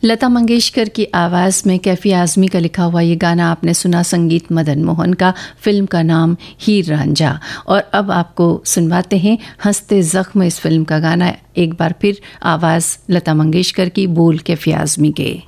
लता मंगेशकर की आवाज़ में कैफी आज़मी का लिखा हुआ ये गाना आपने सुना, संगीत मदन मोहन का, फिल्म का नाम हीर रांझा। और अब आपको सुनवाते हैं हंसते ज़ख्म इस फिल्म का गाना, एक बार फिर आवाज़ लता मंगेशकर की, बोल कैफी आज़मी के।